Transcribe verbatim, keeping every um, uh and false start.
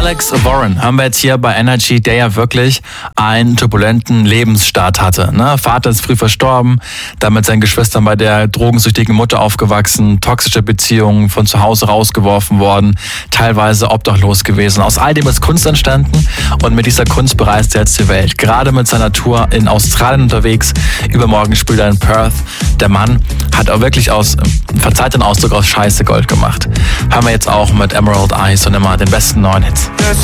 Alex Warren haben wir jetzt hier bei Energy, der ja wirklich einen turbulenten Lebensstart hatte. Ne? Vater ist früh verstorben, dann mit seinen Geschwistern bei der drogensüchtigen Mutter aufgewachsen, toxische Beziehungen, von zu Hause rausgeworfen worden, teilweise obdachlos gewesen. Aus all dem ist Kunst entstanden und mit dieser Kunst bereist er jetzt die Welt. Gerade mit seiner Tour in Australien unterwegs, übermorgen spielt er in Perth. Der Mann hat auch wirklich aus, verzeiht den Ausdruck, aus Scheiße Gold gemacht. Hören wir jetzt auch mit Emerald Eyes und immer den besten neuen Hits.